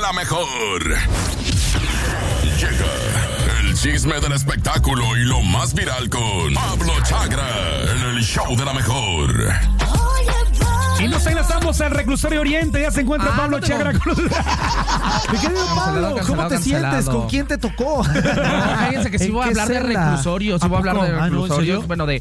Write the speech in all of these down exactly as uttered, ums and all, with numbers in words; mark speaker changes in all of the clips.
Speaker 1: la mejor. Llega el chisme del espectáculo y lo más viral con Pablo Chagra en el show de la mejor.
Speaker 2: Y nos enlazamos al reclusorio Oriente. Ya se encuentra ah, Pablo no. Chagra con...
Speaker 3: Mi querido Pablo, ¿cómo te sientes? ¿Con quién te tocó?
Speaker 2: No, fíjense que sí voy a hablar de reclusorios. Sí voy a hablar de reclusorios. Ah, ¿no, bueno, de...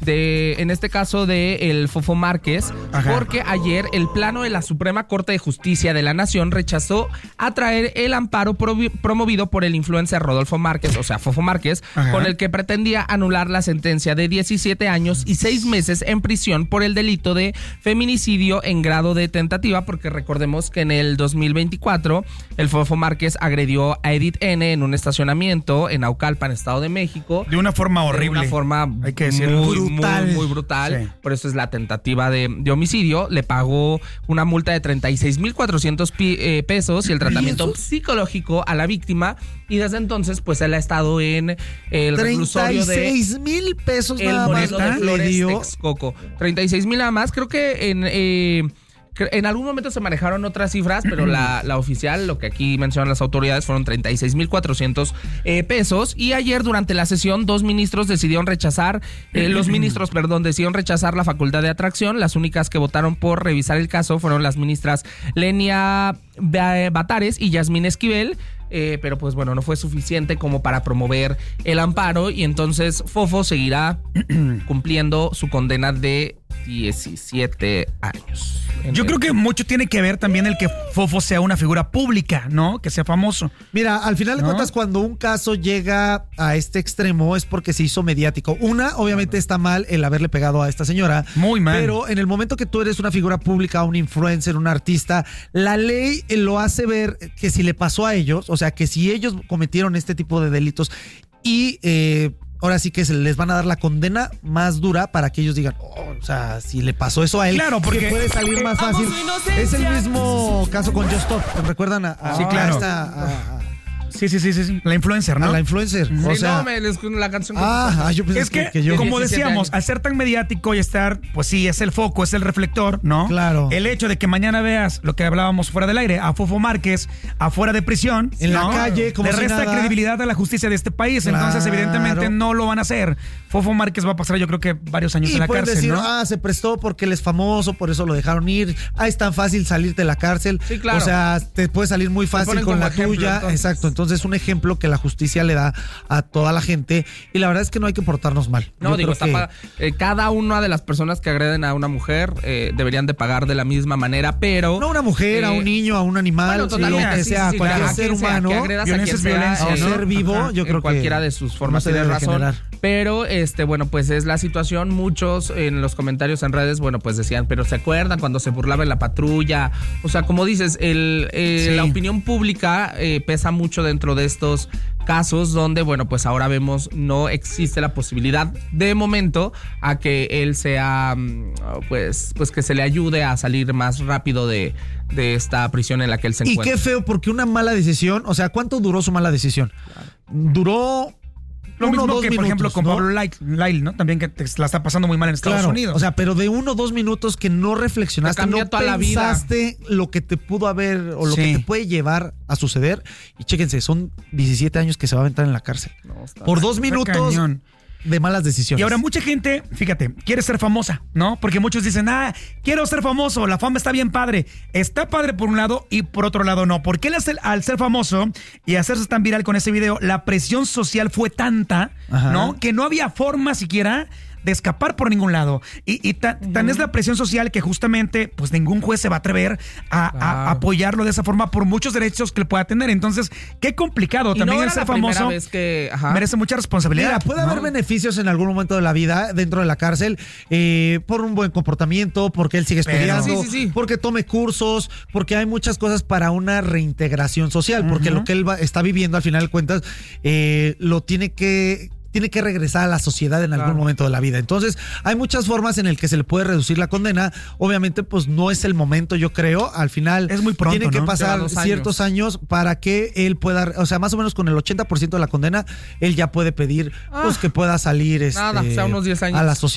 Speaker 2: de en este caso de el Fofo Márquez. Ajá. Porque ayer el plano de la Suprema Corte de Justicia de la Nación rechazó atraer el amparo pro, promovido por el influencer Rodolfo Márquez, o sea, Fofo Márquez, ajá, con el que pretendía anular la sentencia de diecisiete años y seis meses en prisión por el delito de feminicidio en grado de tentativa, porque recordemos que en el dos mil veinticuatro el Fofo Márquez agredió a Edith N en un estacionamiento en Naucalpan, Estado de México.
Speaker 3: De una forma horrible.
Speaker 2: De una forma
Speaker 3: hay que decirlo,
Speaker 2: muy, brutal. Muy, muy brutal. Sí. Por eso es la tentativa de, de homicidio. Le pagó una multa de treinta y seis mil cuatrocientos eh, pesos y el tratamiento psicológico a la víctima. Y desde entonces, pues él ha estado en el reclusorio de...
Speaker 3: treinta y seis mil pesos
Speaker 2: el
Speaker 3: nada más.
Speaker 2: El Moreno de Flores, Texcoco. treinta y seis mil nada más. Creo que en... Eh, En algún momento se manejaron otras cifras, pero la, la oficial, lo que aquí mencionan las autoridades, fueron treinta y seis mil cuatrocientos eh, pesos. Y ayer, durante la sesión, dos ministros decidieron rechazar, eh, los ministros, perdón, decidieron rechazar la facultad de atracción. Las únicas que votaron por revisar el caso fueron las ministras Lenia Batares y Yasmín Esquivel. Eh, pero pues bueno, no fue suficiente como para promover el amparo y entonces Fofo seguirá cumpliendo su condena de diecisiete años.
Speaker 3: Yo creo que mucho tiene que ver también el que Fofo sea una figura pública, ¿no? Que sea famoso.
Speaker 4: Mira, al final de
Speaker 3: ¿no?
Speaker 4: cuentas, cuando un caso llega a este extremo es porque se hizo mediático. Una, obviamente está mal el haberle pegado a esta señora.
Speaker 3: Muy mal.
Speaker 4: Pero en el momento que tú eres una figura pública, un influencer, un artista, la ley lo hace ver que si le pasó a ellos, o sea, que si ellos cometieron este tipo de delitos y... Eh, ahora sí que se les van a dar la condena más dura para que ellos digan, oh, o sea, si le pasó eso a él,
Speaker 3: claro, porque
Speaker 4: que puede salir más fácil. Es el mismo caso con Just Stop. ¿Recuerdan a, a,
Speaker 3: sí, claro.
Speaker 4: a esta... A, a,
Speaker 3: Sí, sí, sí, sí, la influencer, ¿no?
Speaker 4: A la influencer.
Speaker 2: Sí,
Speaker 4: o sea,
Speaker 2: no, me les la canción.
Speaker 4: Ah, yo pensé
Speaker 3: es que,
Speaker 4: que, que yo.
Speaker 3: como decíamos, al ser tan mediático y estar, pues sí, es el foco, es el reflector, ¿no?
Speaker 4: Claro.
Speaker 3: El hecho de que mañana veas lo que hablábamos fuera del aire, a Fofo Márquez afuera de prisión,
Speaker 4: en
Speaker 3: ¿no?
Speaker 4: la calle, como
Speaker 3: le
Speaker 4: si
Speaker 3: resta
Speaker 4: nada.
Speaker 3: credibilidad a la justicia de este país. Claro. Entonces, evidentemente, no lo van a hacer. Fofo Márquez va a pasar, yo creo que varios años
Speaker 4: y
Speaker 3: en la
Speaker 4: pueden
Speaker 3: cárcel,
Speaker 4: decir,
Speaker 3: ¿no?
Speaker 4: ah, se prestó porque él es famoso, por eso lo dejaron ir. Ah, es tan fácil salir de la cárcel.
Speaker 2: Sí, claro.
Speaker 4: O sea, te puede salir muy fácil con la
Speaker 2: ejemplo,
Speaker 4: tuya.
Speaker 2: Entonces.
Speaker 4: Exacto. Entonces, un ejemplo que la justicia le da a toda la gente y la verdad es que no hay que portarnos mal.
Speaker 2: No,
Speaker 4: Yo
Speaker 2: digo,
Speaker 4: creo
Speaker 2: está
Speaker 4: que...
Speaker 2: pa- eh, cada una de las personas que agreden a una mujer eh, deberían de pagar de la misma manera, pero...
Speaker 4: No a una mujer,
Speaker 2: eh,
Speaker 4: a un niño, a un animal,
Speaker 2: bueno, totalmente,
Speaker 4: lo que
Speaker 2: sí,
Speaker 4: sea,
Speaker 2: sí,
Speaker 4: cualquier
Speaker 2: claro,
Speaker 4: ser
Speaker 2: sea,
Speaker 4: humano,
Speaker 2: que agredas
Speaker 3: violencia
Speaker 2: a
Speaker 3: es
Speaker 2: quien
Speaker 3: violencia,
Speaker 2: sea,
Speaker 4: ¿no?
Speaker 2: eh,
Speaker 4: ser vivo,
Speaker 2: ajá,
Speaker 4: yo creo
Speaker 2: en cualquiera
Speaker 4: que
Speaker 2: de sus formas
Speaker 4: no
Speaker 2: tiene
Speaker 4: debe
Speaker 2: razón.
Speaker 4: generar.
Speaker 2: Pero, este, bueno, pues es la situación. Muchos en los comentarios en redes, bueno, pues decían, pero ¿se acuerdan cuando se burlaba en la patrulla? O sea, como dices, el, eh,
Speaker 3: sí.
Speaker 2: la opinión pública eh, pesa mucho dentro de estos casos donde, bueno, pues ahora vemos no existe la posibilidad de momento a que él sea, pues, pues que se le ayude a salir más rápido de, de esta prisión en la que él se encuentra.
Speaker 4: Y qué feo, porque una mala decisión, o sea, ¿cuánto duró su mala decisión? Claro. Duró...
Speaker 3: Lo
Speaker 4: uno,
Speaker 3: mismo
Speaker 4: dos
Speaker 3: que,
Speaker 4: minutos,
Speaker 3: por ejemplo, con
Speaker 4: ¿no?
Speaker 3: Pablo Lyle, ¿no? También que te la está pasando muy mal en Estados
Speaker 4: claro,
Speaker 3: Unidos.
Speaker 4: O sea, pero de uno o dos minutos que no reflexionaste, no
Speaker 2: toda la vida.
Speaker 4: pensaste lo que te pudo haber o lo
Speaker 3: sí.
Speaker 4: que te puede llevar a suceder. Y chéquense, son diecisiete años que se va a aventar en la cárcel. No, por dos minutos cañón. De malas decisiones.
Speaker 3: Y ahora mucha gente, fíjate, quiere ser famosa, ¿no? Porque muchos dicen, ah, quiero ser famoso, la fama está bien padre. Está padre por un lado y por otro lado no. Porque él al ser famoso y hacerse tan viral con ese video, la presión social fue tanta, ajá, ¿no? Que no había forma siquiera de escapar por ningún lado. Y, y tan, uh-huh. tan es la presión social que justamente pues ningún juez se va a atrever a, claro. a, a apoyarlo de esa forma por muchos derechos que le pueda tener. Entonces, qué complicado.
Speaker 2: Y
Speaker 3: También
Speaker 2: no
Speaker 3: el ser famoso
Speaker 2: vez que,
Speaker 3: merece mucha responsabilidad.
Speaker 4: Mira, puede ¿no? haber beneficios en algún momento de la vida dentro de la cárcel eh, por un buen comportamiento, porque él sigue estudiando,
Speaker 2: Pero, sí, sí, sí.
Speaker 4: porque tome cursos, porque hay muchas cosas para una reintegración social, uh-huh. porque lo que él va, está viviendo al final de cuentas eh, lo tiene que... tiene que regresar a la sociedad en algún claro. momento de la vida. Entonces, hay muchas formas en el que se le puede reducir la condena. Obviamente, pues no es el momento, yo creo. Al final,
Speaker 3: es muy pronto,
Speaker 4: tienen que
Speaker 3: ¿no?
Speaker 4: pasar ciertos años. años para que él pueda, o sea, más o menos con el ochenta por ciento de la condena, él ya puede pedir ah, pues que pueda salir este,
Speaker 2: nada, o sea, unos diez años.
Speaker 4: a la sociedad.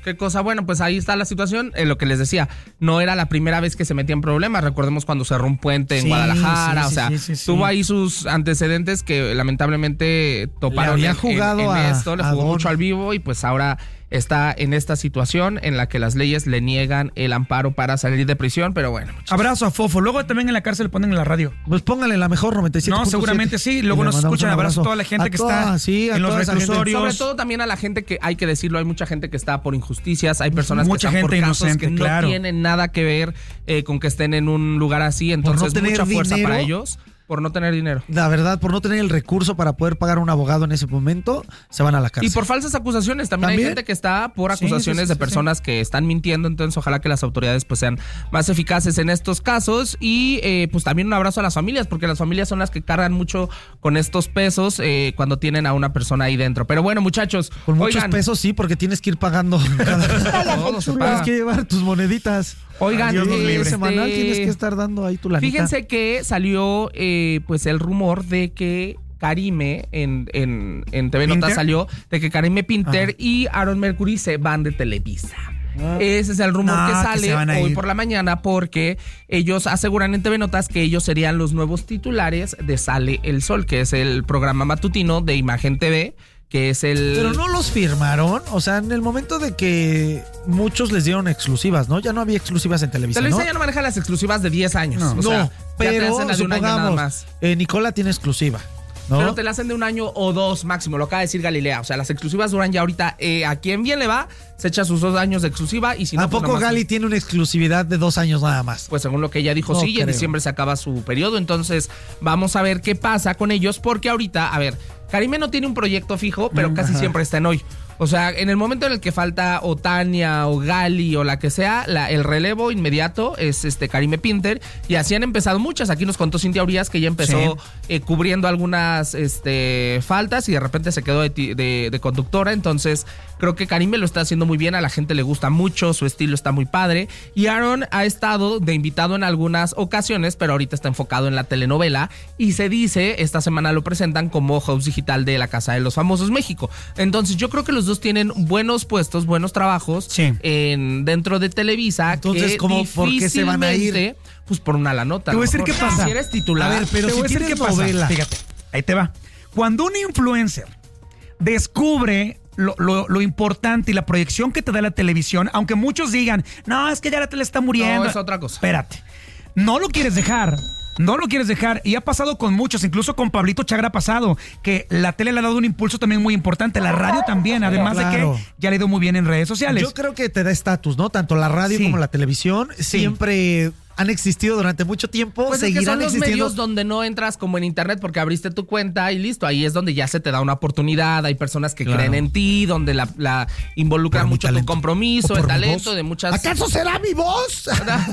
Speaker 2: ¿Qué cosa? Bueno, pues ahí está la situación. Eh, lo que les decía, no era la primera vez que se metía en problemas. Recordemos cuando cerró un puente en
Speaker 3: Sí,
Speaker 2: Guadalajara.
Speaker 3: sí,
Speaker 2: o
Speaker 3: sí,
Speaker 2: sea,
Speaker 3: sí, sí, sí.
Speaker 2: tuvo ahí sus antecedentes que lamentablemente toparon
Speaker 4: Le había
Speaker 2: en,
Speaker 4: jugado
Speaker 2: en- en
Speaker 4: a-
Speaker 2: esto. Le
Speaker 4: a
Speaker 2: jugó
Speaker 4: Don.
Speaker 2: mucho al vivo y pues ahora está en esta situación en la que las leyes le niegan el amparo para salir de prisión. Pero bueno, muchachos.
Speaker 3: Abrazo a Fofo. Luego también en la cárcel ponen en la radio.
Speaker 4: Pues póngale la mejor noventa y siete.
Speaker 3: No, seguramente sí. Luego
Speaker 4: Y le
Speaker 3: nos
Speaker 4: mandamos
Speaker 3: escuchan.
Speaker 4: un
Speaker 3: Abrazo a
Speaker 4: abrazo.
Speaker 3: toda la gente
Speaker 4: A
Speaker 3: que
Speaker 4: toda,
Speaker 3: está
Speaker 4: sí, a
Speaker 3: en los
Speaker 4: toda esa gente.
Speaker 3: reclusorios.
Speaker 2: Sobre todo también a la gente que hay que decirlo, hay mucha gente que está por injusticias, hay personas
Speaker 3: Mucha
Speaker 2: que están
Speaker 3: gente
Speaker 2: por casos
Speaker 3: inocente,
Speaker 2: que no
Speaker 3: claro.
Speaker 2: tienen nada que ver eh, con que estén en un lugar así, entonces
Speaker 4: tener
Speaker 2: mucha fuerza
Speaker 4: dinero.
Speaker 2: para ellos por no tener dinero.
Speaker 4: La verdad, por no tener el recurso para poder pagar un abogado en ese momento, se van a la cárcel.
Speaker 2: Y por falsas acusaciones, también,
Speaker 4: ¿También?
Speaker 2: hay gente que está por
Speaker 3: Sí,
Speaker 2: acusaciones
Speaker 3: sí, sí,
Speaker 2: de
Speaker 3: sí,
Speaker 2: personas que están mintiendo, entonces ojalá que las autoridades pues sean más eficaces en estos casos y eh, pues también un abrazo a las familias, porque las familias son las que cargan mucho con estos pesos eh, cuando tienen a una persona ahí dentro. Pero bueno, muchachos,
Speaker 4: Con muchos
Speaker 2: oigan,
Speaker 4: pesos, sí, porque tienes que ir pagando. cada-
Speaker 2: todo se
Speaker 4: Tienes
Speaker 2: paga.
Speaker 4: que llevar tus moneditas.
Speaker 2: Oigan,
Speaker 4: Dios nos libre.
Speaker 2: este,
Speaker 4: Semanal tienes que estar dando ahí tu lanita.
Speaker 2: Fíjense que salió eh, pues el rumor de que Karime en, en, en T V Notas
Speaker 3: ¿Pinter?
Speaker 2: salió de que Karime Pinter
Speaker 4: Ajá.
Speaker 2: y Aaron Mercury se van de Televisa. Ese es el rumor
Speaker 3: No,
Speaker 2: que
Speaker 3: que
Speaker 2: sale
Speaker 3: se van a
Speaker 2: hoy
Speaker 3: ir.
Speaker 2: por la mañana porque ellos aseguran en T V Notas que ellos serían los nuevos titulares de Sale el Sol, que es el programa matutino de Imagen T V, que es el...
Speaker 4: Pero no los firmaron. O sea, en el momento de que muchos les dieron exclusivas, ¿no? Ya no había exclusivas en Televisa,
Speaker 2: Televisa
Speaker 4: ¿no?
Speaker 2: ya no maneja las exclusivas de diez años.
Speaker 3: No.
Speaker 2: o
Speaker 4: No,
Speaker 2: sea, ya te
Speaker 4: pero
Speaker 2: hacen la de un año nada
Speaker 4: supongamos,
Speaker 2: más.
Speaker 4: eh, Nicola tiene exclusiva, ¿no?
Speaker 2: Pero te la hacen de un año o dos máximo, lo acaba de decir Galilea. O sea, las exclusivas duran ya ahorita. Eh, a quien bien le va, se echa sus dos años de exclusiva y si no.
Speaker 4: ¿A
Speaker 2: pues
Speaker 4: poco
Speaker 2: nomás-
Speaker 4: Gali tiene una exclusividad de dos años nada más?
Speaker 2: Pues según lo que ella dijo,
Speaker 4: No
Speaker 2: sí, y en
Speaker 4: creo.
Speaker 2: diciembre se acaba su periodo. Entonces, vamos a ver qué pasa con ellos, porque ahorita, a ver, Karime no tiene un proyecto fijo, pero casi siempre está en hoy. O sea, en el momento en el que falta o Tania o Gali o la que sea, la, el relevo inmediato es este Karime Pinter. Y así han empezado muchas. Aquí nos contó Cintia Urias que ya empezó
Speaker 3: Sí.
Speaker 2: eh, cubriendo algunas este, faltas y de repente se quedó de, ti- de- de conductora. Entonces, creo que Karime lo está haciendo muy bien. A la gente le gusta mucho, su estilo está muy padre. Y Aaron ha estado de invitado en algunas ocasiones, pero ahorita está enfocado en la telenovela. Y se dice, esta semana lo presentan como host digital de La Casa de los Famosos México. Entonces, yo creo que los dos tienen buenos puestos, buenos trabajos
Speaker 3: Sí.
Speaker 2: en, dentro de Televisa.
Speaker 4: Entonces,
Speaker 2: que
Speaker 4: ¿cómo, por qué se van a ir?
Speaker 2: difícilmente, Pues por una la nota.
Speaker 3: Te voy a decir qué pasa.
Speaker 2: Si eres titular.
Speaker 4: A ver, pero
Speaker 3: Te
Speaker 4: si
Speaker 3: voy a decir
Speaker 4: tienes
Speaker 3: qué pasa.
Speaker 4: novela.
Speaker 3: Fíjate, ahí te va. Cuando un influencer descubre lo, lo- lo importante y la proyección que te da la televisión, aunque muchos digan, no, es que ya la tele está muriendo.
Speaker 2: No, es otra cosa.
Speaker 3: Espérate. No lo quieres dejar. No lo quieres dejar. Y ha pasado con muchos, incluso con Pablito Chagra ha pasado, que la tele le ha dado un impulso también muy importante. La radio también, además
Speaker 4: Claro.
Speaker 3: de que ya le ha ido muy bien en redes sociales.
Speaker 4: Yo creo que te da estatus, ¿no? Tanto la radio
Speaker 3: Sí.
Speaker 4: como la televisión siempre han existido durante mucho tiempo,
Speaker 2: Pues es que
Speaker 4: seguirán
Speaker 2: son los
Speaker 4: existiendo.
Speaker 2: medios donde no entras como en internet porque abriste tu cuenta y listo. Ahí es donde ya se te da una oportunidad. Hay personas que
Speaker 4: Claro.
Speaker 2: creen en ti, donde la, la involucran
Speaker 4: Por mi
Speaker 2: mucho tu
Speaker 4: talento.
Speaker 2: compromiso,
Speaker 4: O
Speaker 2: el
Speaker 4: por mi
Speaker 2: talento
Speaker 4: voz.
Speaker 2: de muchas.
Speaker 4: ¿Acaso será mi voz?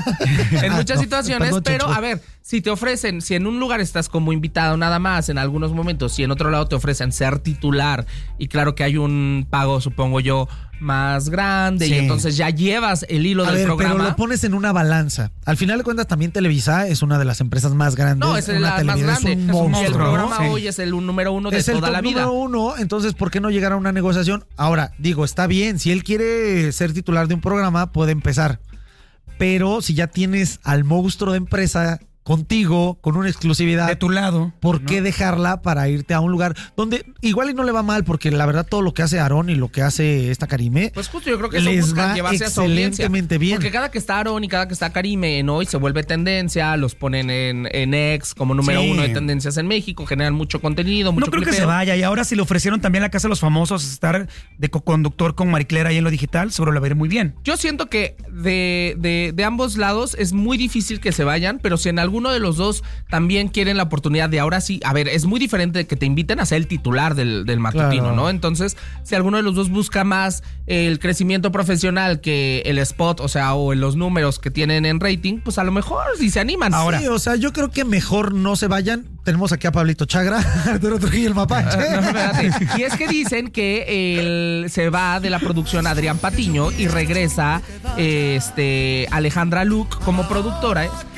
Speaker 2: en muchas
Speaker 4: No,
Speaker 2: situaciones,
Speaker 4: perdón,
Speaker 2: pero
Speaker 4: Checho.
Speaker 2: a ver, si te ofrecen, si en un lugar estás como invitado nada más, en algunos momentos, si en otro lado te ofrecen ser titular, y claro que hay un pago, supongo yo, más grande,
Speaker 3: Sí.
Speaker 2: y entonces ya llevas el hilo
Speaker 4: A
Speaker 2: del
Speaker 4: ver,
Speaker 2: programa.
Speaker 4: pero lo pones en una balanza. Al final de cuentas, también Televisa es una de las empresas más grandes.
Speaker 2: No, es
Speaker 4: una
Speaker 2: la más
Speaker 4: televisora,
Speaker 2: grande.
Speaker 4: Es un
Speaker 2: Es un-
Speaker 4: monstruo,
Speaker 2: el
Speaker 4: ¿no?
Speaker 2: programa
Speaker 3: Sí.
Speaker 2: hoy es el número uno de
Speaker 4: Es el
Speaker 2: toda
Speaker 4: top
Speaker 2: la vida.
Speaker 4: número uno, entonces ¿por qué no llegar a una negociación? Ahora, digo, está bien, si él quiere ser titular de un programa, puede empezar. Pero si ya tienes al monstruo de empresa contigo, con una exclusividad,
Speaker 3: de tu lado.
Speaker 4: ¿por
Speaker 3: ¿no?
Speaker 4: qué dejarla para irte a un lugar donde igual y no le va mal? Porque la verdad todo lo que hace Aarón y lo que hace esta Karime,
Speaker 2: Pues justo yo creo que eso
Speaker 4: les
Speaker 2: buscan
Speaker 4: va
Speaker 2: llevarse a su audiencia.
Speaker 4: excelentemente bien.
Speaker 2: Porque cada que está Aaron y cada que está Karime en hoy se vuelve tendencia, los ponen en, en X como número
Speaker 3: Sí.
Speaker 2: uno de tendencias en México, generan mucho contenido, mucho
Speaker 3: No creo que
Speaker 2: clipeo.
Speaker 3: se vaya. Y ahora si le ofrecieron también la Casa de los Famosos estar de co-conductor con Mariclera ahí en lo digital, seguro le va a ir muy bien.
Speaker 2: Yo siento que de, de, de ambos lados es muy difícil que se vayan, pero si en alguno de los dos también quieren la oportunidad de ahora sí, a ver, es muy diferente que te inviten a ser el titular del, del matutino,
Speaker 4: Claro.
Speaker 2: ¿no? Entonces, si alguno de los dos busca más el crecimiento profesional que el spot, o sea, o los números que tienen en rating, pues a lo mejor si se animan.
Speaker 3: Ahora.
Speaker 4: Sí, o sea, yo creo que mejor no se vayan. Tenemos aquí a Pablito Chagra, Arturo Trujillo el Mapache.
Speaker 2: No, espérate. Y es que dicen que el, se va de la producción Adrián Patiño y regresa este Alejandra Luc como productora. ¿eh?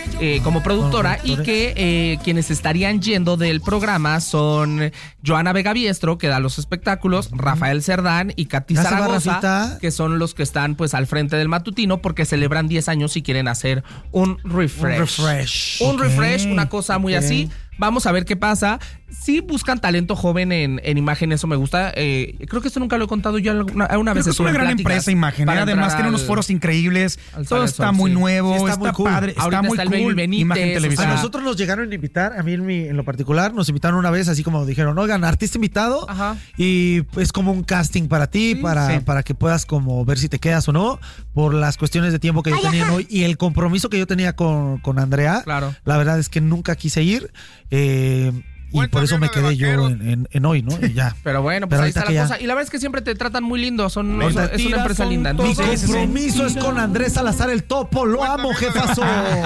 Speaker 2: eh, como productora y que eh, quienes estarían yendo del programa son Joana Vega Biestro, que da los espectáculos, Rafael Cerdán y Katy
Speaker 4: ¿Ya se va,
Speaker 2: Zaragoza,
Speaker 4: Rafita?
Speaker 2: que son los que están pues al frente del matutino porque celebran diez años y quieren hacer un refresh.
Speaker 4: Un refresh.
Speaker 2: Un
Speaker 3: Ok,
Speaker 2: refresh, una cosa muy
Speaker 4: ok.
Speaker 2: así. Vamos a ver qué pasa. Sí buscan talento joven en, en Imagen, eso me gusta. Eh, creo que esto nunca lo he contado yo alguna, alguna vez.
Speaker 3: Creo que es una gran empresa, Imagen. ¿eh? Además tiene unos foros increíbles.
Speaker 2: al
Speaker 3: Todo
Speaker 2: Sol,
Speaker 3: está
Speaker 2: Sol,
Speaker 3: muy
Speaker 2: sí.
Speaker 3: nuevo,
Speaker 4: Sí, está
Speaker 3: está,
Speaker 4: muy cool.
Speaker 3: padre, está
Speaker 2: Ahorita
Speaker 3: muy
Speaker 2: está el Baby
Speaker 3: cool.
Speaker 2: Benítez,
Speaker 3: Imagen
Speaker 2: o
Speaker 3: Televisión.
Speaker 2: sea,
Speaker 4: A nosotros nos llegaron a invitar, a mí en, mi- en lo particular, nos invitaron una vez, así como dijeron, oigan, artista invitado,
Speaker 2: Ajá.
Speaker 4: y es como un casting para ti, para,
Speaker 3: sí.
Speaker 4: para que puedas como ver si te quedas o no, por las cuestiones de tiempo que yo tenía hoy y el compromiso que yo tenía con, con Andrea.
Speaker 2: Claro.
Speaker 4: La verdad es que nunca quise ir, eh, y
Speaker 5: Vuelta
Speaker 4: por eso me
Speaker 5: vieja de
Speaker 4: quedé yo
Speaker 5: vaqueros.
Speaker 4: en, en- en hoy, ¿no? Y ya.
Speaker 2: Pero bueno, pues
Speaker 4: Pero
Speaker 2: ahí
Speaker 4: ahorita
Speaker 2: está
Speaker 4: que
Speaker 2: la
Speaker 4: ya-
Speaker 2: cosa. Y la verdad es que siempre te tratan muy lindo. Son,
Speaker 4: Ahorita
Speaker 2: es una empresa linda.
Speaker 4: Mi
Speaker 2: Entonces,
Speaker 4: compromiso es con Andrés Salazar el Topo, lo amo, jefazo.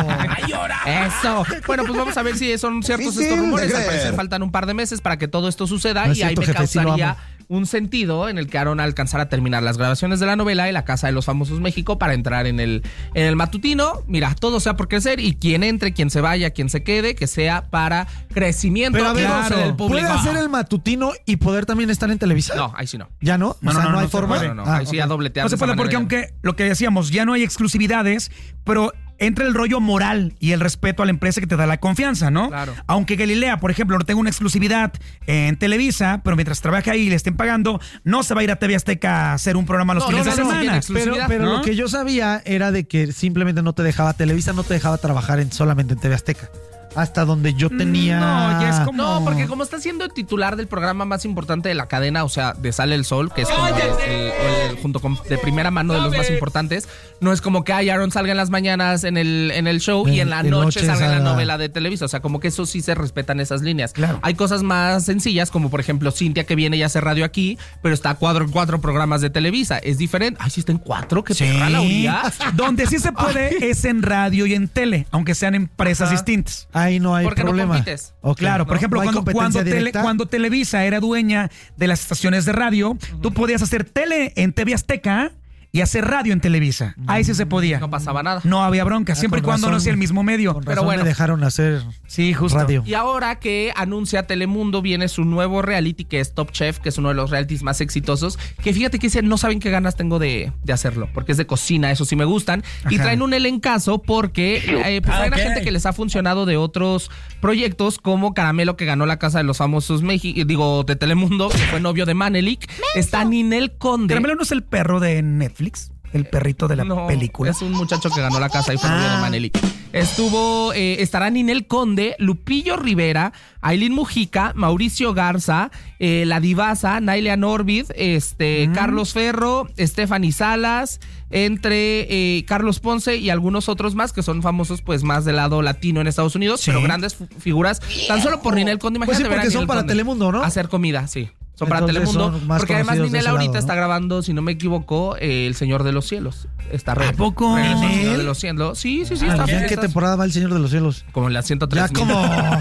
Speaker 2: eso. Bueno, pues vamos a ver si son ciertos
Speaker 4: Sí, sí,
Speaker 2: estos rumores.
Speaker 4: de
Speaker 2: Al parecer
Speaker 4: creer.
Speaker 2: faltan un par de meses para que todo esto suceda
Speaker 4: No es
Speaker 2: y ahí
Speaker 4: cierto,
Speaker 2: me
Speaker 4: jefe, sí lo
Speaker 2: causaría
Speaker 4: amo.
Speaker 2: un sentido en el que Aaron alcanzara a terminar las grabaciones de la novela y La Casa de los Famosos México para entrar en el, en el matutino. Mira, todo sea por crecer y quien entre, quien se vaya, quien se quede, que sea para crecimiento
Speaker 4: Pero a ver,
Speaker 2: y goce del público.
Speaker 4: ¿puede hacer el matutino y poder también estar en Televisa?
Speaker 2: No, ahí sí no.
Speaker 4: ¿Ya no?
Speaker 3: No,
Speaker 4: o sea,
Speaker 3: no,
Speaker 4: no,
Speaker 3: no,
Speaker 4: hay
Speaker 3: no se
Speaker 4: forma.
Speaker 3: puede.
Speaker 2: No, no,
Speaker 4: Ah,
Speaker 2: ahí sí
Speaker 4: ok.
Speaker 2: a dobletear.
Speaker 3: No se
Speaker 2: de esa
Speaker 3: puede porque
Speaker 2: manera ya no.
Speaker 3: aunque lo que decíamos, ya no hay exclusividades, pero entra el rollo moral y el respeto a la empresa que te da la confianza, ¿no?
Speaker 2: Claro.
Speaker 3: Aunque Galilea, por ejemplo, no tenga una exclusividad en Televisa, pero mientras trabaja ahí y le estén pagando, no se va a ir a T V Azteca a hacer un programa los
Speaker 2: No,
Speaker 3: fines
Speaker 2: no,
Speaker 3: de
Speaker 2: no, no,
Speaker 3: semana.
Speaker 2: tiene
Speaker 4: Pero,
Speaker 2: exclusividad,
Speaker 4: pero
Speaker 3: ¿no?
Speaker 4: lo que yo sabía era de que simplemente no te dejaba, Televisa no te dejaba trabajar en, solamente en T V Azteca. Hasta donde yo tenía.
Speaker 3: No, ya es como-
Speaker 2: No, porque como está siendo el titular del programa más importante de la cadena, o sea, de Sale el Sol, que es como el, el- el- junto con de primera mano de los más importantes, no es como que ay, Aaron salga en las mañanas en el, en el show y en la
Speaker 4: En
Speaker 2: noche,
Speaker 4: noche
Speaker 2: salga en la
Speaker 4: salga.
Speaker 2: novela de Televisa. O sea, como que eso sí se respetan esas líneas.
Speaker 3: Claro.
Speaker 2: Hay cosas más sencillas, como por ejemplo Cintia que viene y hace radio aquí, pero está a cuatro, cuatro programas de Televisa. Es diferente. Ay, sí está en cuatro, que
Speaker 3: Sí.
Speaker 2: perra la unidad.
Speaker 3: Donde sí se puede es en radio y en tele, aunque sean empresas
Speaker 2: Ajá.
Speaker 3: distintas.
Speaker 4: Ahí no hay
Speaker 2: ¿Por qué no
Speaker 4: problema.
Speaker 2: compites?
Speaker 4: Ok.
Speaker 3: Claro, por
Speaker 4: ¿No?
Speaker 3: ejemplo,
Speaker 4: ¿No hay
Speaker 3: cuando, cuando,
Speaker 4: competencia
Speaker 3: tele-
Speaker 4: directa?
Speaker 3: cuando Televisa era dueña de las estaciones de radio, tú podías hacer tele en T V Azteca y hacer radio en Televisa. Ahí sí se podía.
Speaker 2: No pasaba nada.
Speaker 3: No había bronca,
Speaker 4: Ah,
Speaker 3: siempre y
Speaker 4: con
Speaker 3: cuando no
Speaker 4: razón.
Speaker 3: sea el mismo medio.
Speaker 4: Con
Speaker 2: Pero
Speaker 4: razón
Speaker 2: bueno.
Speaker 4: me dejaron hacer
Speaker 3: Sí, justo.
Speaker 4: radio.
Speaker 2: Y ahora que anuncia Telemundo, viene su nuevo reality que es Top Chef, que es uno de los realities más exitosos. Que fíjate que dicen, no saben qué ganas tengo de, de hacerlo, porque es de cocina, eso sí me gustan. Y
Speaker 3: Ajá.
Speaker 2: traen un elencazo porque eh, pues,
Speaker 3: Ah,
Speaker 2: hay
Speaker 3: ok.
Speaker 2: una gente que les ha funcionado de otros proyectos, como Caramelo, que ganó la Casa de los Famosos México, digo, de Telemundo, que fue novio de Manelik. Está Ninel Conde.
Speaker 3: ¿Caramelo no es el perro de Netflix? El perrito de la
Speaker 2: No,
Speaker 3: película.
Speaker 2: Es un muchacho que ganó la casa y fue novio
Speaker 3: Ah.
Speaker 2: de Manelik. Estuvo, eh, estará Ninel Conde, Lupillo Rivera, Ailín Mujica, Mauricio Garza, eh, la divasa, Nailia Norvid, este, Carlos Ferro, Stephanie Salas, entre eh, Carlos Ponce y algunos otros más que son famosos, pues más del lado latino en Estados Unidos,
Speaker 3: Sí.
Speaker 2: pero grandes f- figuras. Tan solo por Ninel Conde,
Speaker 4: Pues sí,
Speaker 2: imagínate ver a
Speaker 4: porque son
Speaker 2: Ninel
Speaker 4: para
Speaker 2: Conde
Speaker 4: Telemundo, ¿no?
Speaker 2: hacer comida, sí. Son para
Speaker 4: Entonces
Speaker 2: Telemundo.
Speaker 4: son más
Speaker 2: Porque además
Speaker 4: conocidos de
Speaker 2: Ninel
Speaker 4: ese lado,
Speaker 2: ahorita
Speaker 4: ¿no?
Speaker 2: está grabando, si no me equivoco, eh, El Señor de los Cielos. Está re-
Speaker 3: ¿A poco?
Speaker 2: regresó El Señor
Speaker 3: ¿Ninel?
Speaker 2: de los Cielos. Sí, sí, sí.
Speaker 4: Ah,
Speaker 2: está,
Speaker 4: ¿ya ¿En qué
Speaker 2: está-
Speaker 4: temporada va El Señor de los Cielos?
Speaker 2: Como en la ciento tres.
Speaker 4: Ya como.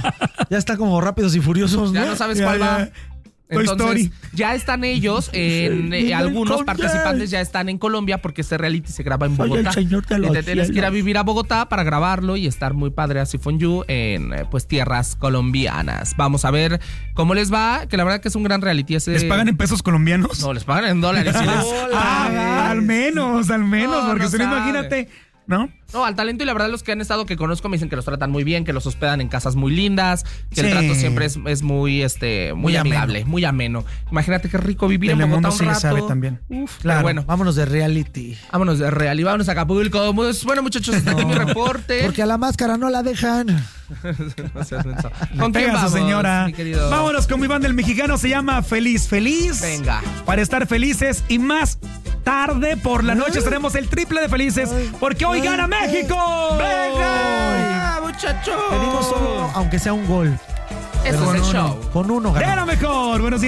Speaker 4: Ya está como Rápidos y Furiosos, ¿no?
Speaker 2: Ya no sabes
Speaker 3: Ya,
Speaker 2: cuál
Speaker 3: ya.
Speaker 2: va.
Speaker 3: Toy
Speaker 2: Entonces,
Speaker 3: Story.
Speaker 2: ya están ellos, en, eh,
Speaker 4: Ninel
Speaker 2: algunos
Speaker 4: Conde.
Speaker 2: participantes ya están en Colombia porque este reality se graba en
Speaker 4: Soy el
Speaker 2: Bogotá.
Speaker 4: señor de
Speaker 2: Y
Speaker 4: los
Speaker 2: te tienes que ir a
Speaker 4: cielos.
Speaker 2: vivir a Bogotá para grabarlo y estar muy padre así Fonju en eh, pues tierras colombianas. Vamos a ver cómo les va, que la verdad que es un gran reality. Ese...
Speaker 3: ¿Les pagan en pesos colombianos?
Speaker 2: No, les pagan en dólares. sí les-
Speaker 3: Ah, al menos, al menos,
Speaker 2: No,
Speaker 3: porque
Speaker 2: no
Speaker 3: si no,
Speaker 2: sabe.
Speaker 3: imagínate, ¿no?
Speaker 2: No, al talento y la verdad los que han estado que conozco me dicen que los tratan muy bien, que los hospedan en casas muy lindas, que el
Speaker 3: Sí.
Speaker 2: trato siempre es, es muy este muy,
Speaker 3: Muy ameno.
Speaker 2: amigable, muy ameno. Imagínate qué rico vivir en
Speaker 3: Telemundo
Speaker 2: Bogotá un
Speaker 3: sí le
Speaker 2: rato.
Speaker 3: sabe también.
Speaker 2: Uf,
Speaker 3: Claro.
Speaker 2: pero bueno,
Speaker 4: Vámonos de reality.
Speaker 2: vámonos de real y vámonos a Acapulco. Bueno, muchachos, hasta aquí mi reporte.
Speaker 4: Porque a la máscara no la dejan.
Speaker 2: No seas menso. ¿Con quién
Speaker 3: Pega
Speaker 2: vamos,
Speaker 3: su señora.
Speaker 2: mi querido?
Speaker 3: Vámonos con mi banda el mexicano, se llama Feliz Feliz.
Speaker 2: Venga.
Speaker 3: Para estar felices y más tarde por la noche estaremos el triple de felices porque hoy gana México.
Speaker 2: ¡Venga, muchachos!
Speaker 4: Pedimos solo, aunque sea un gol.
Speaker 2: Eso
Speaker 4: Con
Speaker 2: es el
Speaker 4: uno,
Speaker 2: show.
Speaker 4: Con uno ganamos.
Speaker 3: Era mejor. Buenos días.